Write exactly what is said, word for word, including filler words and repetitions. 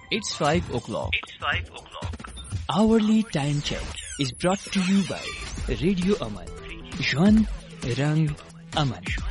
It's five o'clock. It's five o'clock. Hourly time check is brought to you by Radio Aman. Juan Rang Aman.